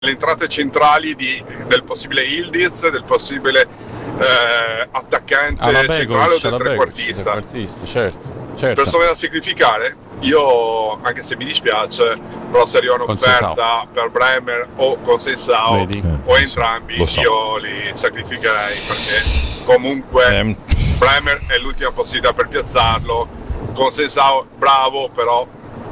entrate centrali del possibile Yildiz, del possibile attaccante centrale o del trequartista. Certo. Persone da sacrificare? Io, anche se mi dispiace, però se arriva un'offerta per Bremer o Conceição o entrambi, io li sacrificherei, perché comunque Bremer è l'ultima possibilità per piazzarlo. Conceição bravo, però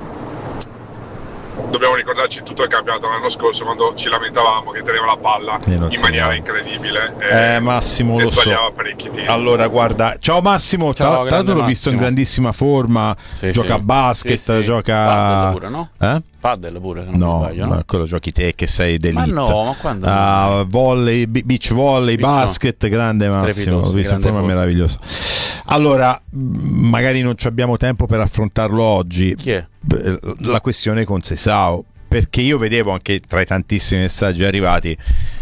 dobbiamo ricordarci tutto il campionato l'anno scorso, quando ci lamentavamo che teneva la palla in maniera incredibile Massimo, e lo sbagliava parecchi tiri. Allora guarda, ciao Massimo, tra l'altro l'ho visto in grandissima forma, gioca a basket, gioca Paddle pure, no? Paddle pure, se non mi sbaglio, no? Quello giochi te che sei d'elite. Ma no, ma quando? Volley, beach volley, basket, grande Massimo, l'ho visto in forma meravigliosa. Allora, magari non ci abbiamo tempo per affrontarlo oggi. Chi è? La questione con Conceição, perché io vedevo anche tra i tantissimi messaggi arrivati,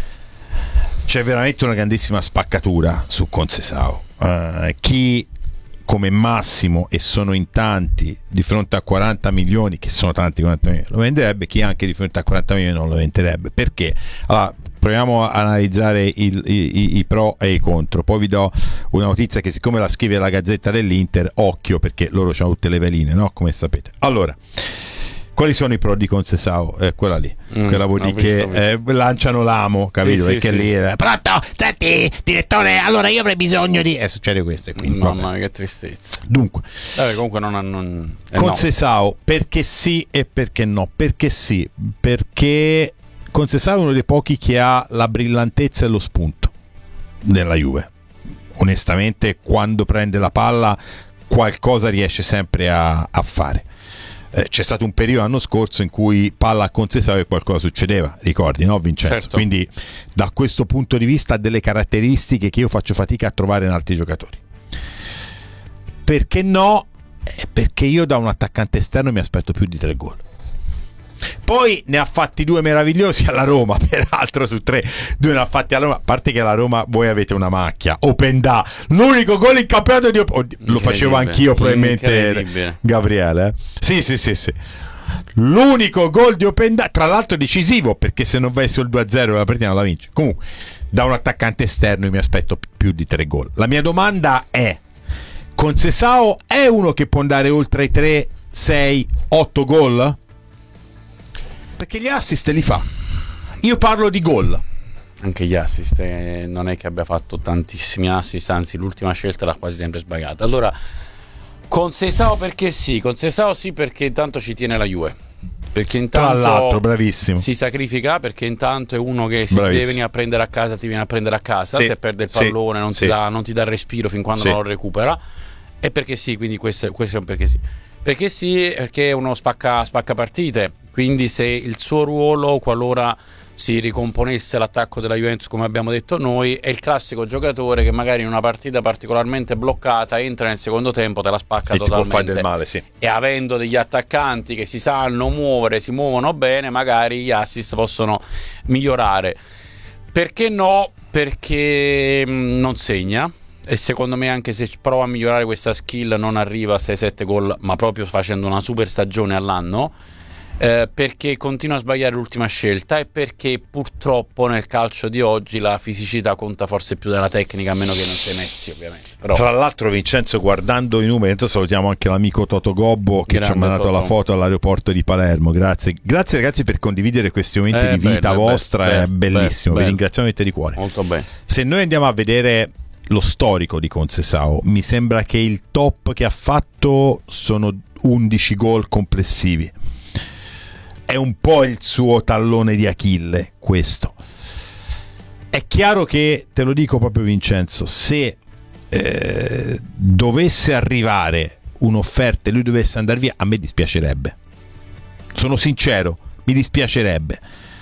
c'è veramente una grandissima spaccatura su Conceição. Chi come Massimo, e sono in tanti, di fronte a 40 milioni, che sono tanti 40 milioni, lo venderebbe, chi anche di fronte a 40 milioni non lo venderebbe. Perché? Allora, proviamo a analizzare i pro e i contro. Poi vi do una notizia che, siccome la scrive la Gazzetta dell'Inter, occhio, perché loro hanno tutte le veline, no? Come sapete. Allora, quali sono i pro di Conceição? Quella lì, quella vuol dire che lanciano l'amo, capito? Perché lì era pronto, senti direttore, allora io avrei bisogno di succede questo, e quindi mamma mia, che tristezza. Dunque comunque non Conceição, perché sì e perché no? Perché sì, perché Conceição è uno dei pochi che ha la brillantezza e lo spunto nella Juve. Onestamente, quando prende la palla qualcosa riesce sempre a fare. C'è stato un periodo l'anno scorso in cui palla a Conceição e qualcosa succedeva, ricordi, no Vincenzo? Certo. Quindi da questo punto di vista ha delle caratteristiche che io faccio fatica a trovare in altri giocatori. Perché no? Perché io da un attaccante esterno mi aspetto più di 3 gol. Poi ne ha fatti 2 meravigliosi alla Roma, peraltro su 3 2 ne ha fatti alla Roma. A parte che alla Roma voi avete una macchia, Openda, l'unico gol in campionato di lo facevo anch'io probabilmente, Gabriele. Sì. L'unico gol di Openda, tra l'altro decisivo, perché se non vai sul 2-0 la partita non la vinci. Comunque, da un attaccante esterno io mi aspetto più di 3 gol. La mia domanda è: Conceição è uno che può andare oltre i 3, 6, 8 gol? Perché gli assist li fa. Io parlo di gol. Anche gli assist, non è che abbia fatto tantissimi assist, anzi l'ultima scelta l'ha quasi sempre sbagliata. Allora, Conceição perché sì? Conceição sì, perché intanto ci tiene la Juve. Perché intanto, tra l'altro, bravissimo, si sacrifica, perché intanto è uno che se ti deve venire a prendere a casa ti viene a prendere a casa, se perde il pallone non ti dà il respiro fin quando non lo recupera. E perché sì, quindi questo è un perché sì. Perché sì, perché è uno spacca partite. Quindi se il suo ruolo, qualora si ricomponesse l'attacco della Juventus come abbiamo detto noi, è il classico giocatore che magari in una partita particolarmente bloccata entra nel secondo tempo, te la spacca e totalmente, ti può fare del male, sì. E avendo degli attaccanti che si sanno muovere, si muovono bene, magari gli assist possono migliorare. Perché no? Perché non segna. E secondo me, anche se prova a migliorare questa skill, non arriva a 6-7 gol, ma proprio facendo una super stagione all'anno. Perché continua a sbagliare l'ultima scelta, e perché purtroppo nel calcio di oggi la fisicità conta forse più della tecnica, a meno che non sei Messi, ovviamente. Però, tra l'altro, Vincenzo, guardando i numeri, salutiamo anche l'amico Toto Gobbo che ci ha mandato la foto all'aeroporto di Palermo. Grazie ragazzi per condividere questi momenti di vita vostra, è bellissimo, vi ringraziamo di cuore. Molto bene. Se noi andiamo a vedere lo storico di Conceição, mi sembra che il top che ha fatto sono 11 gol complessivi. È un po' il suo tallone di Achille, questo. È chiaro che, te lo dico proprio Vincenzo, se dovesse arrivare un'offerta e lui dovesse andare via, a me dispiacerebbe. Sono sincero, mi dispiacerebbe.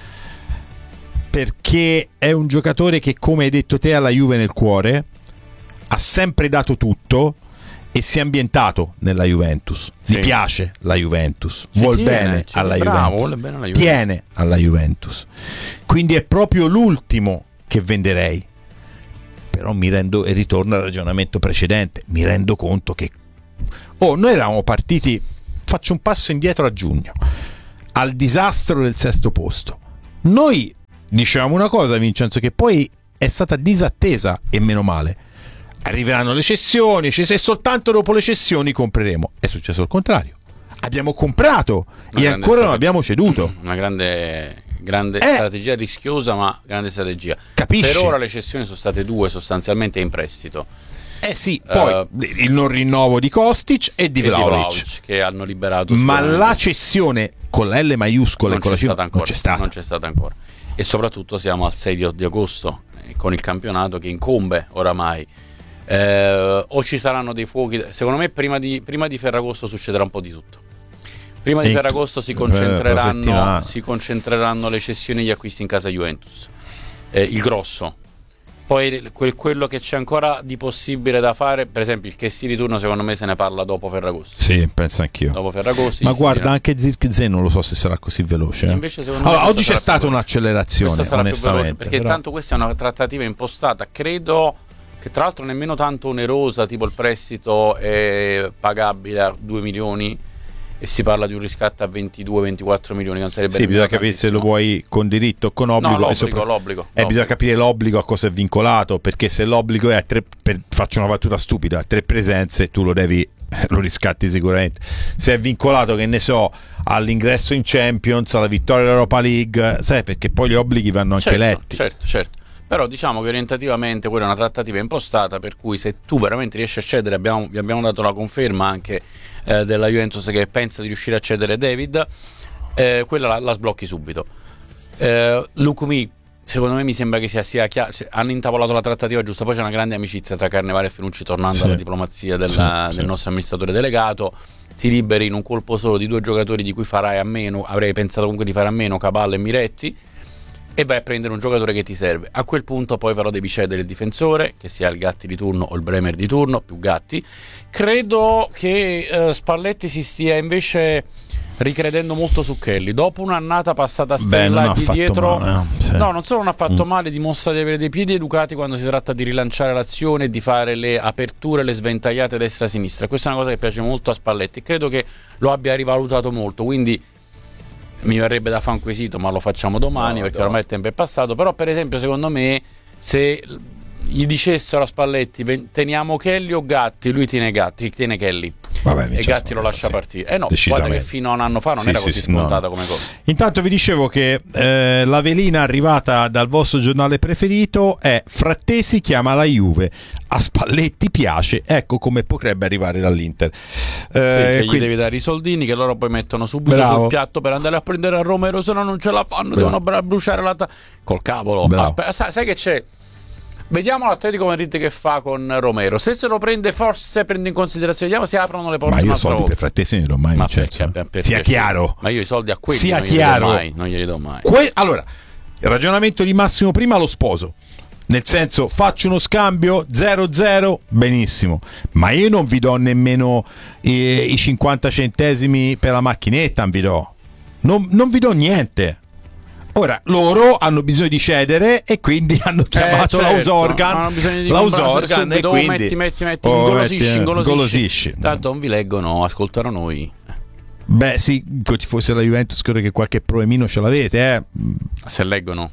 Perché è un giocatore che, come hai detto te, ha la Juve nel cuore, ha sempre dato tutto e si è ambientato nella Juventus. Gli piace la Juventus, vuol bene alla Juventus, tiene alla Juventus. Quindi è proprio l'ultimo che venderei. Però mi rendo, e ritorno al ragionamento precedente, mi rendo conto che noi eravamo partiti, faccio un passo indietro a giugno, al disastro del 6° posto. Noi dicevamo una cosa, Vincenzo, che poi è stata disattesa, e meno male. Arriveranno le cessioni, se soltanto dopo le cessioni compreremo. È successo il contrario. Abbiamo comprato e ancora non abbiamo ceduto. Una grande strategia rischiosa, ma grande strategia. Capisci? Per ora le cessioni sono state 2 sostanzialmente in prestito. Sì, poi il non rinnovo di Kostic e di Vlahovic che hanno liberato. Ma la cessione con la L maiuscola non e con la C non c'è stata ancora. E soprattutto siamo al 6 di agosto con il campionato che incombe oramai. O ci saranno dei fuochi. Secondo me prima di Ferragosto succederà un po' di tutto. Prima di Ferragosto si concentreranno le cessioni e gli acquisti in casa Juventus, il grosso. Poi quello che c'è ancora di possibile da fare, per esempio il Chessy ritorno, secondo me se ne parla dopo Ferragosto. Sì, penso anch'io. Dopo Ferragosto. Ma guarda, anche Zirkzee non lo so se sarà così veloce. Invece secondo me oggi c'è stata un'accelerazione, onestamente. Perché tanto questa è una trattativa impostata, credo che tra l'altro nemmeno tanto onerosa, tipo il prestito è pagabile a 2 milioni e si parla di un riscatto a 22-24 milioni, che non sarebbe. Sì, bisogna capire se lo vuoi con diritto o con obbligo. No, l'obbligo. Bisogna capire l'obbligo a cosa è vincolato, perché se l'obbligo è a 3, faccio una battuta stupida, a 3 presenze, tu lo riscatti sicuramente. Se è vincolato, che ne so, all'ingresso in Champions, alla vittoria dell'Europa League, sai, perché poi gli obblighi vanno anche letti. Certo. Però diciamo che orientativamente quella è una trattativa impostata, per cui se tu veramente riesci a cedere, vi abbiamo dato la conferma anche della Juventus che pensa di riuscire a cedere David, quella la sblocchi subito. Lukumi, secondo me mi sembra che sia chiaro, hanno intavolato la trattativa giusta, poi c'è una grande amicizia tra Carnevale e Fenucci, tornando alla diplomazia del nostro amministratore delegato. Ti liberi in un colpo solo di 2 giocatori di cui farai a meno, avrei pensato comunque di fare a meno, Caballa e Miretti, e vai a prendere un giocatore che ti serve. A quel punto poi però devi cedere il difensore, che sia il Gatti di turno o il Bremer di turno, più Gatti. Credo che Spalletti si stia invece ricredendo molto su Kelly. Dopo un'annata passata a stellargli dietro, no, non solo non ha fatto male, dimostra di avere dei piedi educati quando si tratta di rilanciare l'azione e di fare le aperture, le sventagliate destra-sinistra. Questa è una cosa che piace molto a Spalletti, credo che lo abbia rivalutato molto, quindi mi verrebbe da fare un quesito, ma lo facciamo domani perché ormai il tempo è passato. Però per esempio secondo me, se gli dicessero a Spalletti teniamo Kelly o Gatti, lui tiene Kelly. E Gatti lo lascia partire. No, guarda che fino a un anno fa non era così scontata come cosa. Intanto vi dicevo che la velina arrivata dal vostro giornale preferito è: Frattesi chiama la Juve, a Spalletti piace, ecco come potrebbe arrivare dall'Inter. Che gli devi dare i soldini che loro poi mettono subito sul piatto per andare a prendere a Romero, se no non ce la fanno, devono bruciare col cavolo. Sai che c'è? Vediamo l'Atletico Madrid che fa con Romero. Se lo prende, forse prende in considerazione. Vediamo se aprono le porte. Ma io soldi per Frattesi non li do mai, sia chiaro. Ma io i soldi a quelli sia chiaro. Non glieli do mai. Allora, il ragionamento di Massimo prima lo sposo. Nel senso, faccio uno scambio 0-0, benissimo, ma io non vi do nemmeno i 50 centesimi per la macchinetta, non vi do niente. Ora, loro hanno bisogno di cedere e quindi hanno chiamato l'Ausorgan e quindi ingolosisci. Tanto non vi leggono, ascoltano noi. Beh sì, con i tifosi della Juventus credo che qualche problemino ce l'avete, se leggono.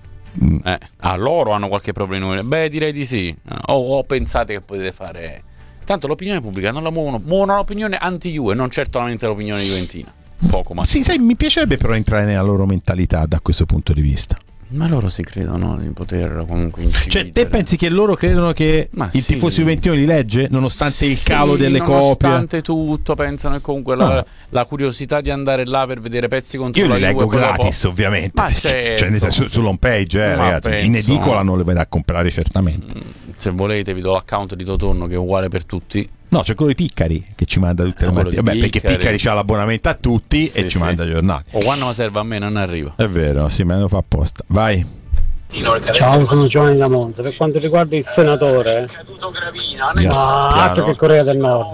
Loro hanno qualche problema. Beh, direi di sì. O pensate che potete fare. Tanto l'opinione pubblica non la muovono l'opinione anti-Juve, non certamente l'opinione juventina. Poco, ma sì, sai, mi piacerebbe però entrare nella loro mentalità da questo punto di vista. Ma loro si credono di poter comunque incidere. Cioè, te pensi che loro credono che il tifoso juventino li legge nonostante il calo delle copie? Nonostante tutto, pensano che comunque la curiosità di andare là per vedere pezzi contro io la Juve. Io li leggo gratis, dopo... ovviamente. Ma certo. Sull'home page, ragazzi. In edicola non le vai a comprare certamente. Se volete vi do l'account di Totonno che è uguale per tutti. No, c'è quello di Piccari che ci manda tutte le mattine. Perché Piccari c'ha l'abbonamento a tutti e ci manda i giornali. O quando mi serve a me non arriva. È vero, sì, me lo fa apposta. Vai. Ciao, sono Giovanni da Monza. Per quanto riguarda il senatore, altro che Corea del Nord,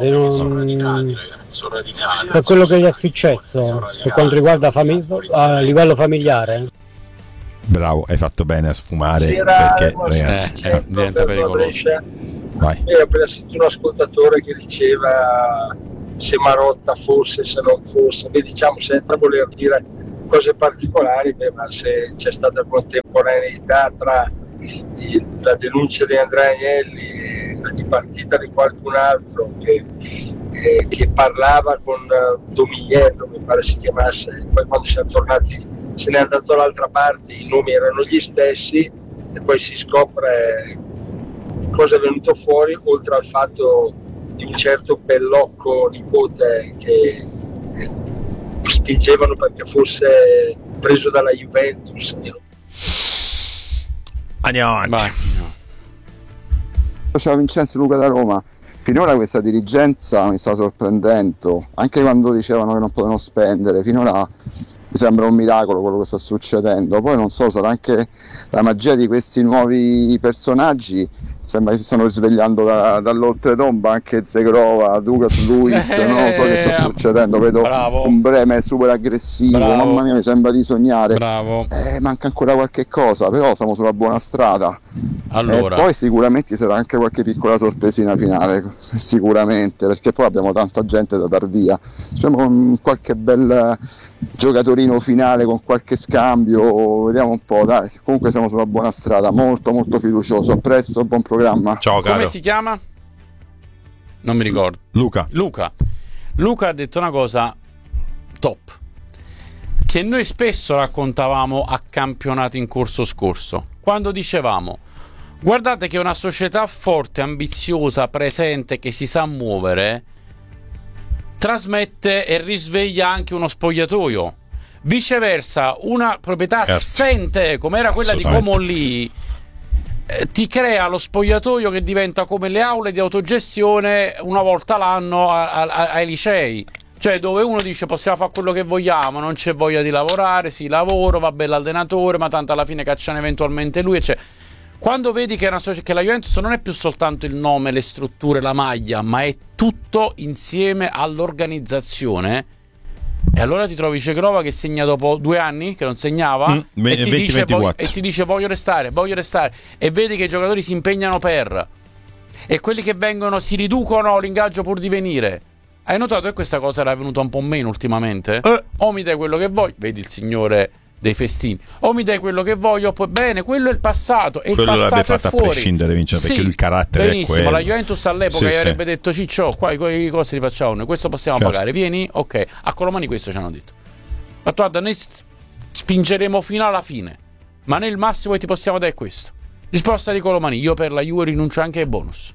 per quello che gli è successo, per quanto riguarda a livello familiare. Bravo, hai fatto bene a sfumare perché ragazzi diventa pericoloso. Vai. Ho appena sentito un ascoltatore che diceva se Marotta fosse, se non fosse, diciamo senza voler dire cose particolari, ma se c'è stata contemporaneità tra la denuncia di Andrea Agnelli e la dipartita di qualcun altro che parlava con Domigliello, mi pare si chiamasse, e poi quando siamo tornati se n'è andato dall'altra parte, i nomi erano gli stessi, e poi si scopre cosa è venuto fuori, oltre al fatto di un certo Bellocco nipote che spingevano perché fosse preso dalla Juventus. Andiamo avanti. Vai. Ciao Vincenzo, Luca da Roma. Finora questa dirigenza mi sta sorprendendo, anche quando dicevano che non potevano spendere, finora mi sembra un miracolo quello che sta succedendo. Poi non so, sarà anche la magia di questi nuovi personaggi, sembra che si stanno risvegliando dall'oltretomba, anche Zegrova, Dukas, Luiz, non so che sta succedendo, vedo un Breme super aggressivo, mamma mia, mi sembra di sognare. Manca ancora qualche cosa, però siamo sulla buona strada. Allora. Poi sicuramente sarà anche qualche piccola sorpresina finale, sicuramente, perché poi abbiamo tanta gente da dar via. Speriamo qualche bel giocatorino finale con qualche scambio, vediamo un po', dai. Comunque siamo sulla buona strada, molto molto fiducioso. A presto, buon programma. Ciao caro. Come si chiama? Non mi ricordo. Luca ha detto una cosa top, che noi spesso raccontavamo a campionati in corso scorso, quando dicevamo: guardate che una società forte, ambiziosa, presente, che si sa muovere, trasmette e risveglia anche uno spogliatoio. Viceversa, una proprietà assente come era quella di Como lì ti crea lo spogliatoio che diventa come le aule di autogestione una volta l'anno ai licei, cioè dove uno dice possiamo fare quello che vogliamo, non c'è voglia di lavorare, sì, lavoro, va bene l'allenatore, ma tanto alla fine cacciano eventualmente lui, cioè, quando vedi che che la Juventus non è più soltanto il nome, le strutture, la maglia, ma è tutto insieme all'organizzazione, e allora ti trovi Zegrova che segna dopo 2 anni che non segnava e ti dice voglio restare, e vedi che i giocatori si impegnano e quelli che vengono si riducono l'ingaggio pur di venire. Hai notato che questa cosa era venuta un po' meno ultimamente? O mi dai quello che vuoi, vedi il signore dei festini, o mi dai quello che voglio, poi bene, quello è il passato, e quello il passato l'avrebbe fatto fuori. A prescindere, Vincenzo, perché il carattere benissimo, è quello. la Juventus all'epoca gli avrebbe detto: Ciccio, qua i costi li facciamo noi, questo possiamo pagare, vieni, ok. A Colomani questo ci hanno detto: ma guarda, noi spingeremo fino alla fine, ma noi il massimo che ti possiamo dare è questo. Risposta di Colomani: io per la Juve rinuncio anche ai bonus.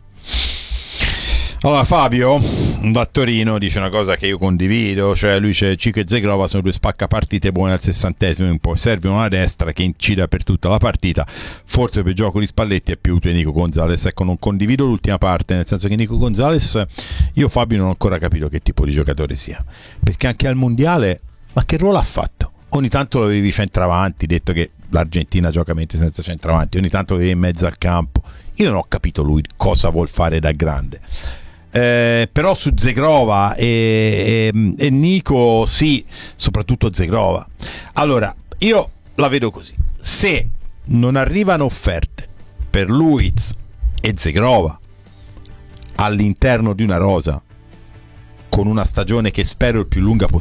Allora Fabio da Torino dice una cosa che io condivido, cioè lui dice: Cico e Zegrova sono 2 spaccapartite buone al 60esimo in poi, serve una destra che incida per tutta la partita, forse per gioco di Spalletti è più utile Nico Gonzalez. Ecco, non condivido l'ultima parte, nel senso che Nico Gonzalez, io Fabio non ho ancora capito che tipo di giocatore sia, perché anche al mondiale, ma che ruolo ha fatto? Ogni tanto lo avevi centravanti, detto che l'Argentina gioca mente senza centravanti, ogni tanto lo avevi in mezzo al campo, io non ho capito lui cosa vuol fare da grande. Però su Zegrova e Nico, sì, soprattutto Zegrova. Allora, io la vedo così: se non arrivano offerte per Luiz e Zegrova all'interno di una rosa con una stagione che spero sia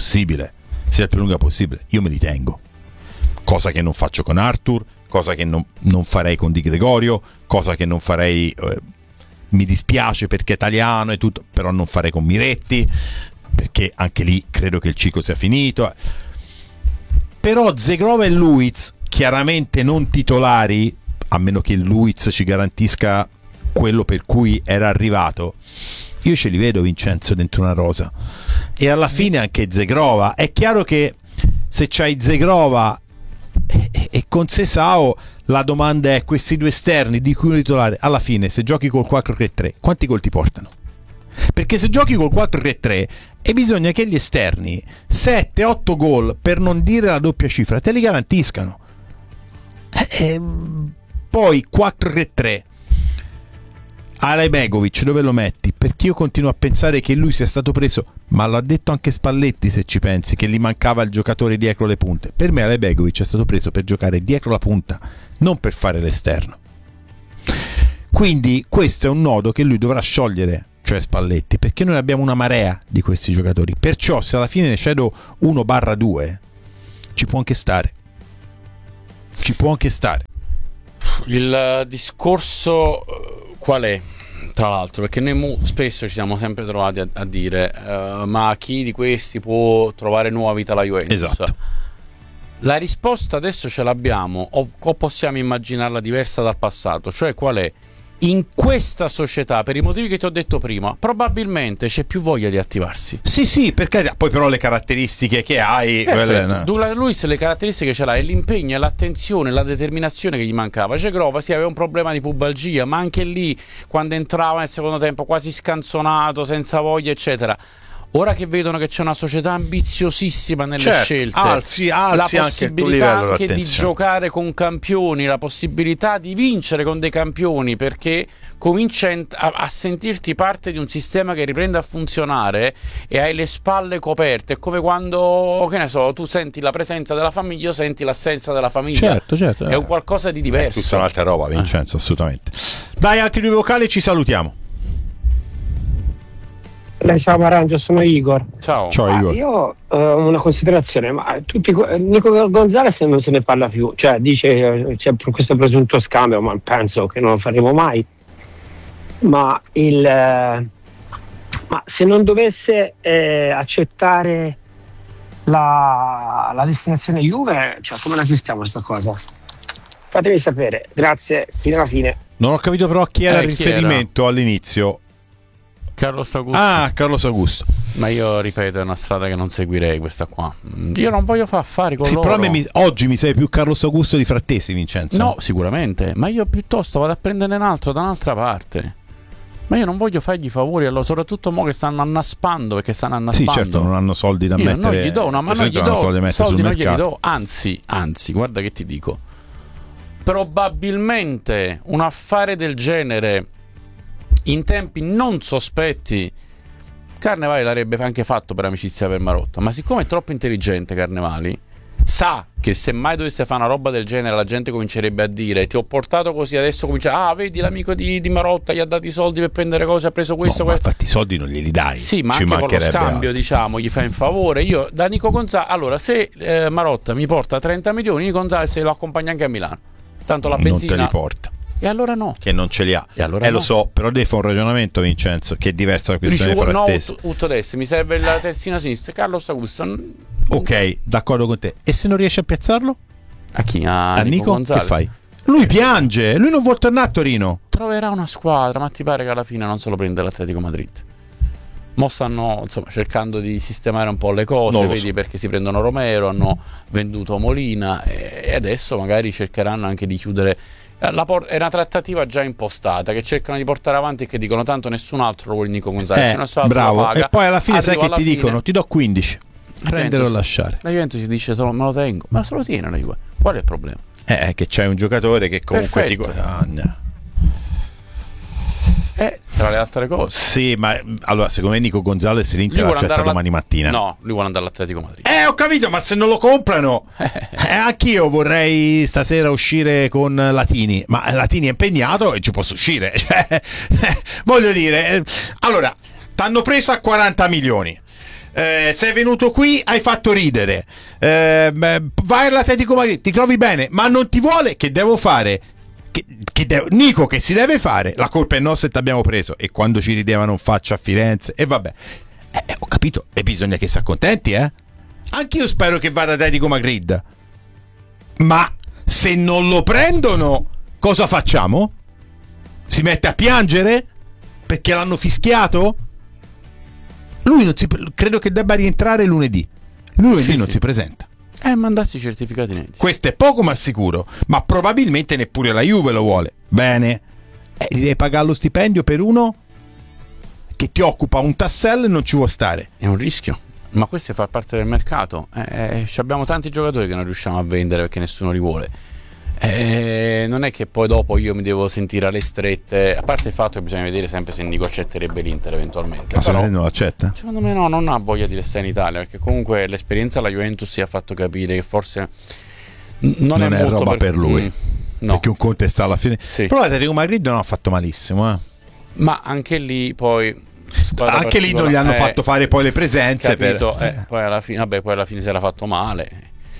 il più lunga possibile, io me li tengo, cosa che non faccio con Arthur, cosa che non farei con Di Gregorio, cosa che non farei, mi dispiace perché è italiano e tutto, però non farei con Miretti, perché anche lì credo che il ciclo sia finito. Però Zegrova e Luiz chiaramente non titolari, a meno che Luiz ci garantisca quello per cui era arrivato, io ce li vedo, Vincenzo, dentro una rosa. E alla fine anche Zegrova, è chiaro che se c'hai Zegrova e con Sesao, la domanda è: questi 2 esterni di cui uno titolare, alla fine se giochi col 4-3-3 quanti gol ti portano? Perché se giochi col 4-3-3 e bisogna che gli esterni 7-8 gol, per non dire la doppia cifra, te li garantiscano. Poi 4-3-3 Alejbegovic dove lo metti? Perché io continuo a pensare che lui sia stato preso, ma l'ha detto anche Spalletti, se ci pensi, che gli mancava il giocatore dietro le punte. Per me Alejbegovic è stato preso per giocare dietro la punta, non per fare l'esterno. Quindi questo è un nodo che lui dovrà sciogliere, cioè Spalletti, perché noi abbiamo una marea di questi giocatori. Perciò se alla fine ne cedo 1/2, ci può anche stare. Il discorso qual è? Tra l'altro, perché noi spesso ci siamo sempre trovati a dire ma chi di questi può trovare nuova vita alla Juventus? Esatto. La risposta adesso ce l'abbiamo, o possiamo immaginarla diversa dal passato, cioè qual è? In questa società, per i motivi che ti ho detto prima, probabilmente c'è più voglia di attivarsi. Sì, perché poi però le caratteristiche che hai, Douglas Luiz le caratteristiche ce l'ha, e l'impegno e l'attenzione, la determinazione che gli mancava. Cegrova aveva un problema di pubalgia, ma anche lì quando entrava nel secondo tempo quasi scanzonato, senza voglia eccetera. Ora che vedono che c'è una società ambiziosissima nelle scelte, alzi la possibilità anche di giocare con campioni, la possibilità di vincere con dei campioni, perché cominci a sentirti parte di un sistema che riprende a funzionare e hai le spalle coperte. È come quando, che ne so, tu senti la presenza della famiglia o senti l'assenza della famiglia. Certo. È un qualcosa di diverso. È tutta un'altra roba, Vincenzo, assolutamente. Dai, altri due vocali e ci salutiamo. Ciao Marangio, sono Igor. Ciao Igor. Io ho una considerazione, ma Nico Gonzalez non se ne parla più, cioè dice c'è questo presunto scambio, ma penso che non lo faremo mai. Ma se non dovesse accettare la destinazione Juve, cioè come la gestiamo questa cosa? Fatemi sapere, grazie, fino alla fine. Non ho capito però chi era il riferimento all'inizio. Carlos Augusto. Ah, Carlos Augusto. Ma io ripeto, è una strada che non seguirei questa qua. Io non voglio fare affari con loro. Però oggi mi sei più Carlos Augusto di Frattesi, Vincenzo. No, sicuramente. Ma io piuttosto vado a prendere un altro da un'altra parte. Ma io non voglio fargli favori allora, soprattutto mo che stanno annaspando, perché stanno annaspando. Sì, certo, non hanno soldi da mettere. Non gli do, ma non gli do soldi, non glieli do. Anzi, guarda che ti dico. Probabilmente un affare del genere in tempi non sospetti Carnevali l'avrebbe anche fatto per amicizia per Marotta, ma siccome è troppo intelligente Carnevali, sa che se mai dovesse fare una roba del genere la gente comincerebbe a dire ti ho portato così, adesso comincia vedi l'amico di Marotta gli ha dato i soldi per prendere cose, ha preso questo, ma infatti i soldi non glieli dai. Sì, ma anche con lo scambio diciamo gli fai un favore. Io da Nico Gonzalez, allora se Marotta mi porta 30 milioni Nico Gonzalez lo accompagna anche a Milano, tanto la benzina non te li porta. E allora no. Che non ce li ha. E allora lo so, però deve fare un ragionamento, Vincenzo, che è diverso da questione di Frattesi. No, tutto adesso mi serve la terzina sinistra. Carlos Augusto. Ok, d'accordo con te. E se non riesci a piazzarlo? A chi? A Nico? Che fai? Lui piange, lui non vuole tornare a Torino. Troverà una squadra, ma ti pare che alla fine non se lo prende l'Atletico Madrid? Mo stanno insomma cercando di sistemare un po' le cose, vedi, perché si prendono Romero, hanno venduto Molina e adesso magari cercheranno anche di chiudere. È una trattativa già impostata che cercano di portare avanti e che dicono tanto nessun altro lo vuole Nico Gonzalez, bravo, paga, e poi alla fine sai che ti dicono ti do 15, prendere o lasciare. La Juventus si dice me lo tengo, ma se lo tiene la Juve, qual è il problema? Che c'è un giocatore che comunque ti guadagna. Tra le altre cose. Sì, ma allora secondo me Nico Gonzalez l'Inter accetta domani mattina. No, lui vuole andare all'Atletico Madrid. Ho capito, ma se non lo comprano anch'io vorrei stasera uscire con Latini, ma Latini è impegnato e ci posso uscire. Voglio dire, allora, t'hanno preso a 40 milioni. Sei venuto qui, hai fatto ridere. Vai all'Atletico Madrid, ti trovi bene, ma non ti vuole, che devo fare? Nico, che si deve fare? La colpa è nostra e ti abbiamo preso. E quando ci rideva non faccia a Firenze. E vabbè, ho capito. E bisogna che si accontenti, Anch'io spero che vada ad Atletico Madrid. Ma se non lo prendono, cosa facciamo? Si mette a piangere? Perché l'hanno fischiato? Lui credo che debba rientrare lunedì. Lunedì non si presenta. Mandarsi i certificati neti. Questo è poco ma sicuro. Ma probabilmente neppure la Juve lo vuole. Bene. Gli devi pagare lo stipendio per uno che ti occupa un tassello e non ci vuole stare. È un rischio. Ma questo fa parte del mercato. Abbiamo tanti giocatori che non riusciamo a vendere perché nessuno li vuole. Non è che poi dopo io mi devo sentire alle strette. A parte il fatto che bisogna vedere sempre se Nico accetterebbe l'Inter eventualmente. Ma se non lo accetta? Secondo me no, non ha voglia di restare in Italia, perché comunque l'esperienza alla Juventus si ha fatto capire che forse non è molto roba per lui. No. Perché un conto sta alla fine. Sì. Però l'Atletico Madrid non ha fatto malissimo, Ma anche lì poi anche lì non gli hanno fatto fare poi le presenze capito, poi alla fine si era fatto male.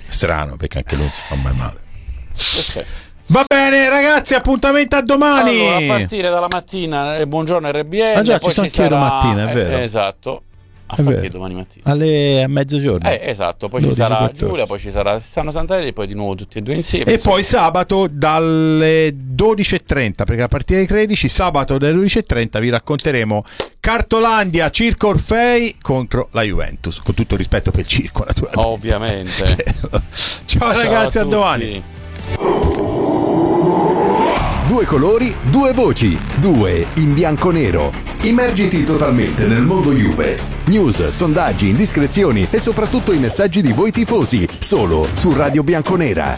Strano, perché anche lui non si fa mai male. Va bene ragazzi, appuntamento a domani. Allora, a partire dalla mattina buongiorno RBL, già, poi ci sarà domattina, è vero. Esatto. A domani mattina a mezzogiorno. Esatto, poi ci sarà Giulia, poi ci sarà Stefano Santarelli, poi di nuovo tutti e due insieme. E poi sabato dalle 12.30, perché a partire dalle 13, sabato dalle 12.30 vi racconteremo Cartolandia, Circo Orfei contro la Juventus, con tutto rispetto per il circo naturalmente. Ovviamente. Ciao ragazzi, a domani. Due colori, due voci, due in bianco-nero. Immergiti totalmente nel mondo Juve. News, sondaggi, indiscrezioni e soprattutto i messaggi di voi tifosi, solo su Radio Bianconera.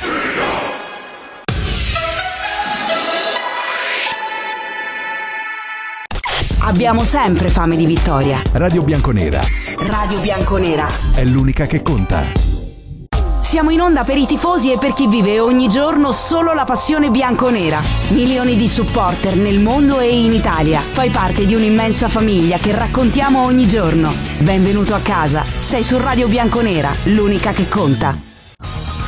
Abbiamo sempre fame di vittoria. Radio Bianconera. Radio Bianconera È l'unica che conta. Siamo in onda per i tifosi e per chi vive ogni giorno solo la passione bianconera. Milioni di supporter nel mondo e in Italia. Fai parte di un'immensa famiglia che raccontiamo ogni giorno. Benvenuto a casa. Sei su Radio Bianconera, l'unica che conta.